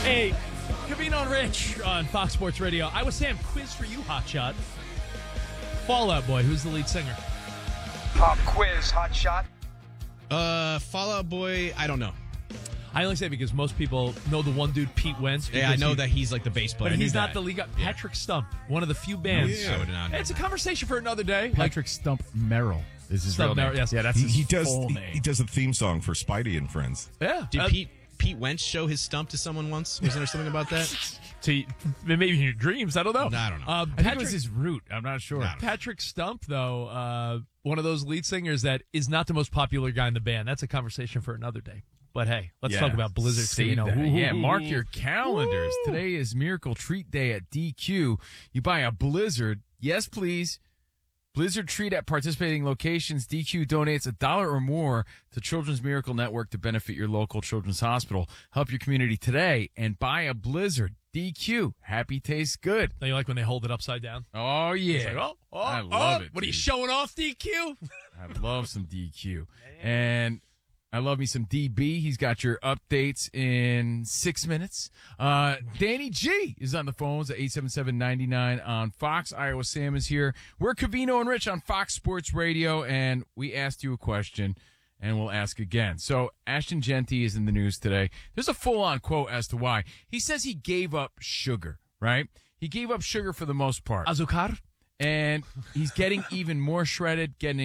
Hey, Covino and Rich on Fox Sports Radio. I was saying, quiz for you, Hotshot. Fall Out Boy, who's the lead singer? Pop quiz, hot shot. Fall Out Boy, I don't know. I only say because most people know the one dude, Pete Wentz. Yeah, I know that he's like the bass player. But I knew he's not that. the lead guy. Patrick Stump, one of the few bands. Yeah, I would not know It's a that. conversation for another day. Patrick Stump Merrill is his real Stump name. Merrill, yes. Yeah, that's his He does full name. he does a theme song for Spidey and Friends. Yeah. Did Pete Wentz show his stump to someone once? Wasn't there something about that? Maybe in your dreams. I don't know. No, I don't know. I think it was his root. I'm not sure. Patrick Stump, though, one of those lead singers that is not the most popular guy in the band. That's a conversation for another day. But hey, let's talk about Blizzard. Save So, that. you know, Yeah, mark your calendars. Today is Miracle Treat Day at DQ. You buy a Blizzard. Yes, please. Blizzard Treat at participating locations. DQ donates $1 or more to Children's Miracle Network to benefit your local children's hospital. Help your community today and buy a Blizzard. DQ. Happy tastes good. Now you like when they hold it upside down? Oh, yeah. It's like, I love it. What are you dude. showing off, DQ? I love some DQ. And I love me some DB. He's got your updates in 6 minutes. Danny G is on the phones at 877-99 on Fox. Iowa Sam is here. We're Covino and Rich on Fox Sports Radio, and we asked you a question, and we'll ask again. So Ashton Genty is in the news today. There's a full-on quote as to why. He says he gave up sugar, right? He gave up sugar for the most part. Azucar? And he's getting even more shredded, getting